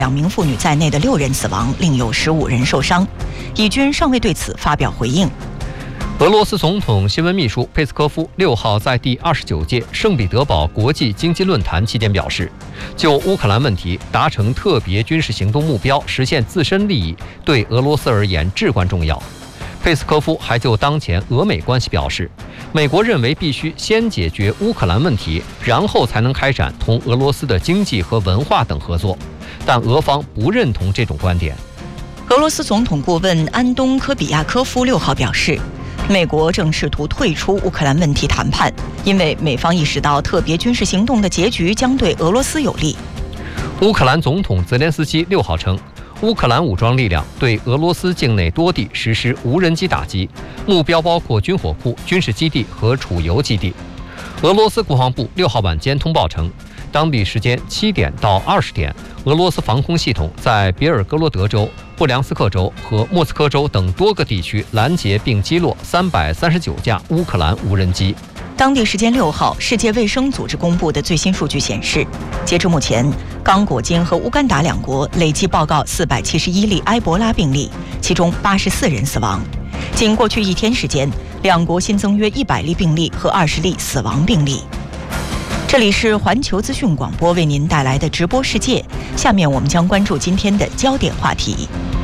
名妇女在内的6人死亡，另有15人受伤。以军尚未对此发表回应。 俄罗斯总统新闻秘书佩斯科夫6号在第29届圣彼得堡国际经济论坛期间表示，就乌克兰问题达成特别军事行动目标，实现自身利益，对俄罗斯而言至关重要。佩斯科夫还就当前俄美关系表示，美国认为必须先解决乌克兰问题，然后才能开展同俄罗斯的经济和文化等合作，但俄方不认同这种观点。 俄罗斯总统顾问安东科比亚科夫6号表示，美国正试图退出乌克兰问题谈判，因为美方意识到特别军事行动的结局将对俄罗斯有利。 乌克兰总统泽连斯基6号称，乌克兰武装力量对俄罗斯境内多地实施无人机打击，目标包括军火库、军事基地和储油基地。俄罗斯国防部6号晚间通报称，当地时间7点到20点，俄罗斯防空系统在别尔哥罗德州、布良斯克州和莫斯科州等多个地区拦截并击落339架乌克兰无人机。 当地时间6号，世界卫生组织公布的最新数据显示，截至目前，刚果金和乌干达2国累计报告471例埃博拉病例，其中84人死亡。仅过去1天时间，2国新增约100例病例和20例死亡病例。这里是环球资讯广播为您带来的直播世界，下面我们将关注今天的焦点话题。